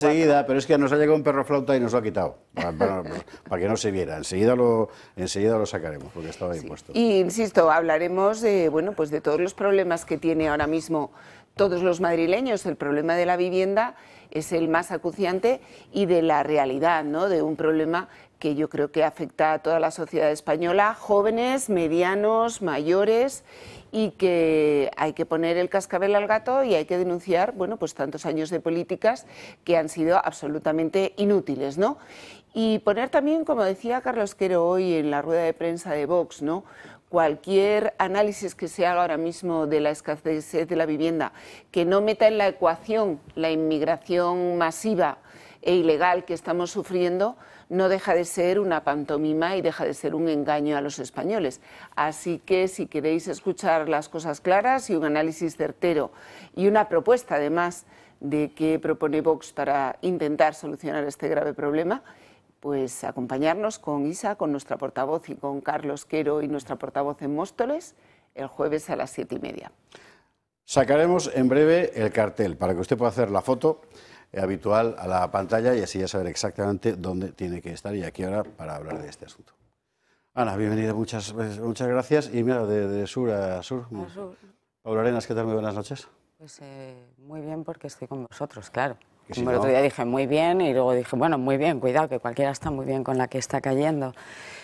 Enseguida, pero es que nos ha llegado un perro flauta y nos lo ha quitado, para que no se viera. Enseguida lo sacaremos, porque estaba ahí puesto. Y insisto, hablaremos de, bueno, pues de todos los problemas que tiene ahora mismo todos los madrileños. El problema de la vivienda es el más acuciante y de la realidad, ¿no? De un problema que yo creo que afecta a toda la sociedad española, jóvenes, medianos, mayores, y que hay que poner el cascabel al gato y hay que denunciar, bueno, pues tantos años de políticas que han sido absolutamente inútiles, ¿no? Y poner también, como decía Carlos Quero hoy en la rueda de prensa de Vox, ¿no?, cualquier análisis que se haga ahora mismo de la escasez de la vivienda, que no meta en la ecuación la inmigración masiva e ilegal que estamos sufriendo, no deja de ser una pantomima y deja de ser un engaño a los españoles. Así que si queréis escuchar las cosas claras y un análisis certero y una propuesta además de qué propone Vox para intentar solucionar este grave problema, pues acompañarnos con Isa, con nuestra portavoz, y con Carlos Quero y nuestra portavoz en Móstoles el jueves a las 7:30. Sacaremos en breve el cartel para que usted pueda hacer la foto habitual a la pantalla y así ya saber exactamente dónde tiene que estar y a qué hora para hablar de este asunto. Ana, bienvenida, muchas gracias. Y mira, de sur a sur. Paula Arenas, ¿qué tal? Muy buenas noches. Pues muy bien, porque estoy con vosotros, claro. Si Como el otro día dije muy bien y luego dije, bueno, muy bien, cuidado, que cualquiera está muy bien con la que está cayendo.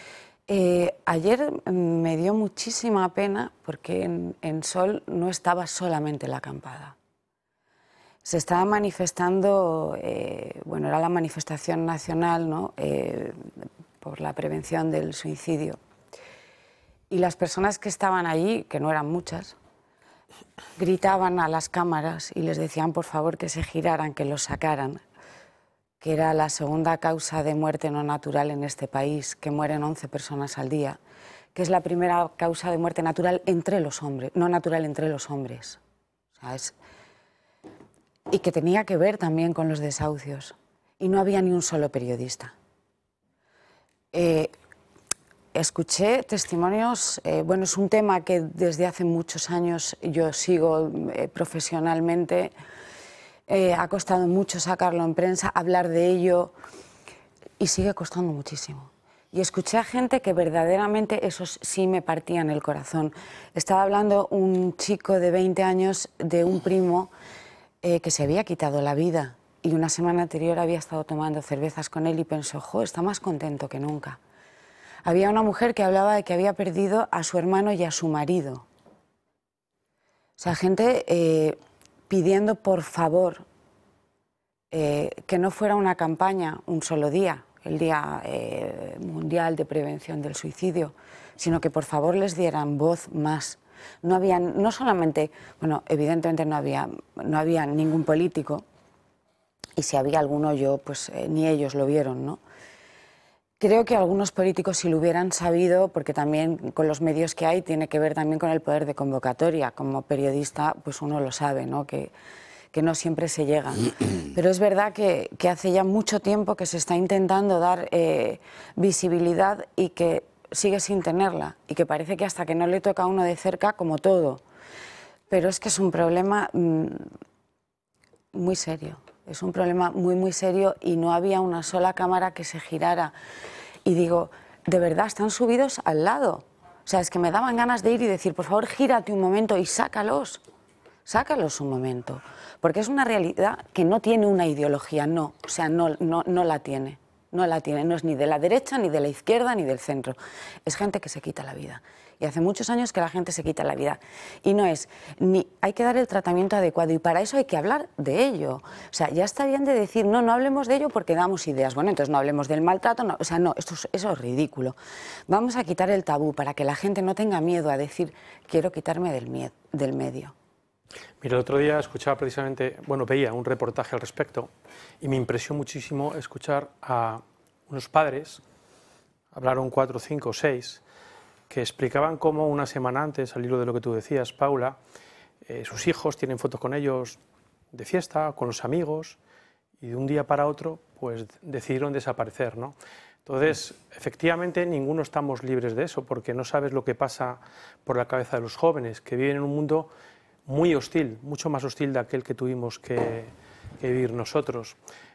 Ayer me dio muchísima pena porque en Sol no estaba solamente la acampada. Se estaba manifestando, bueno, era la manifestación nacional, ¿no?, por la prevención del suicidio. Y las personas que estaban allí, que no eran muchas, gritaban a las cámaras y les decían por favor que se giraran, que los sacaran, que era la segunda causa de muerte no natural en este país, que mueren 11 personas al día, que es la primera causa de muerte natural entre los hombres, no natural entre los hombres. O sea, y que tenía que ver también con los desahucios. Y no había ni un solo periodista. Escuché testimonios, bueno, es un tema que desde hace muchos años yo sigo profesionalmente, ha costado mucho sacarlo en prensa, hablar de ello, y sigue costando muchísimo. Y escuché a gente que verdaderamente esos sí me partían el corazón. Estaba hablando un chico de 20 años de un primo que se había quitado la vida y una semana anterior había estado tomando cervezas con él y pensó, jo, está más contento que nunca. Había una mujer que hablaba de que había perdido a su hermano y a su marido. O sea, gente pidiendo por favor que no fuera una campaña un solo día, el Día Mundial de Prevención del Suicidio, sino que por favor les dieran voz más. No había, no solamente, bueno, evidentemente no había ningún político, y si había alguno pues ni ellos lo vieron, ¿no? Creo que algunos políticos, si lo hubieran sabido, porque también con los medios que hay tiene que ver también con el poder de convocatoria. Como periodista, pues uno lo sabe, ¿no?, que no siempre se llega. Pero es verdad que hace ya mucho tiempo que se está intentando dar visibilidad y que sigue sin tenerla. Y que parece que hasta que no le toca a uno de cerca, como todo. Pero es que es un problema muy serio. Es un problema muy, muy serio y no había una sola cámara que se girara. Y digo, de verdad, están subidos al lado. O sea, es que me daban ganas de ir y decir, por favor, gírate un momento y sácalos. Sácalos un momento. Porque es una realidad que no tiene una ideología, no. O sea, no la tiene. No la tiene. No es ni de la derecha, ni de la izquierda, ni del centro. Es gente que se quita la vida. Y hace muchos años que la gente se quita la vida. Y no es, ni hay que dar el tratamiento adecuado y para eso hay que hablar de ello. O sea, ya está bien de decir, no hablemos de ello porque damos ideas. Bueno, entonces no hablemos del maltrato, no, o sea, no, eso es ridículo. Vamos a quitar el tabú para que la gente no tenga miedo a decir, quiero quitarme del medio. Mira, el otro día escuchaba precisamente, bueno, veía un reportaje al respecto y me impresionó muchísimo escuchar a unos padres, hablaron 4, 5, 6, que explicaban cómo una semana antes, al hilo de lo que tú decías, Paula, sus hijos tienen fotos con ellos de fiesta, con los amigos, y de un día para otro pues decidieron desaparecer, ¿no? Entonces, efectivamente, ninguno estamos libres de eso, porque no sabes lo que pasa por la cabeza de los jóvenes, que viven en un mundo muy hostil, mucho más hostil de aquel que tuvimos que vivir nosotros.